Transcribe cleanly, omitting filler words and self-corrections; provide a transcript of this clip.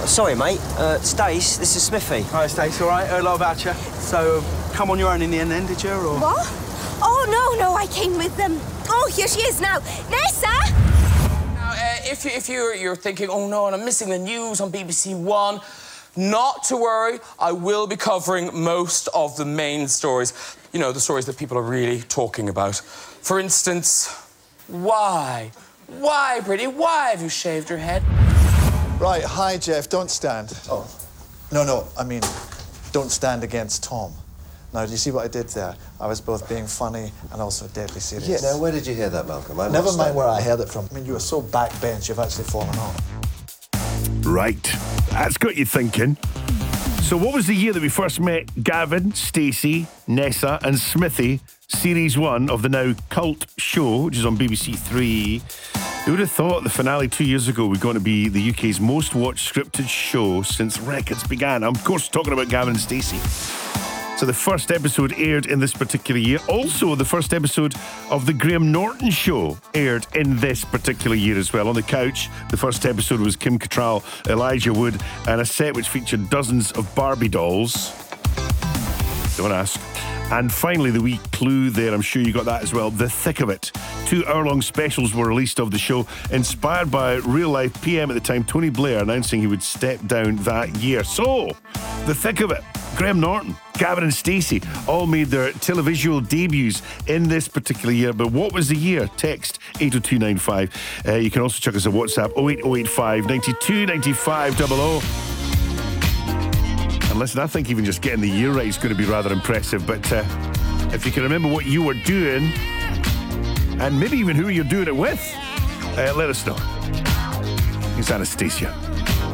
Sorry, mate. Stace, this is Smithy. Hi, Stace, all right? Heard a lot about you. So, come on your own in the end then, did you, or...? What? Oh, no, I came with them. Oh, here she is now. Nessa! Now, if you're thinking, oh, no, and I'm missing the news on BBC One, not to worry, I will be covering most of the main stories. You know, the stories that people are really talking about. For instance, why? Why, Britney? Why have you shaved your head? Right, hi, Jeff. Don't stand. Oh. No, I mean, don't stand against Tom. Now, do you see what I did there? I was both being funny and also deadly serious. Yeah, now, where did you hear that, Malcolm? Never mind where I heard it from. I mean, you were so backbench, you've actually fallen off. Right, that's got you thinking. So what was the year that we first met Gavin, Stacey, Nessa and Smithy, Series 1 of the now cult show, which is on BBC Three? Who would have thought the finale 2 years ago was going to be the UK's most watched scripted show since records began? I'm, of course, talking about Gavin and Stacey. So the first episode aired in this particular year. Also, the first episode of The Graham Norton Show aired in this particular year as well. On the couch, the first episode was Kim Cattrall, Elijah Wood, and a set which featured dozens of Barbie dolls. Don't ask. And finally, the wee clue there, I'm sure you got that as well, The Thick of It. 2 hour-long specials were released of the show, inspired by real-life PM at the time, Tony Blair, announcing he would step down that year. So, The Thick of It, Graham Norton, Gavin and Stacey all made their televisual debuts in this particular year. But what was the year? Text 80295. You can also check us on WhatsApp 08085 92 95 00. And listen, I think even just getting the year right is going to be rather impressive. But if you can remember what you were doing, and maybe even who you're doing it with, let us know. It's Anastacia.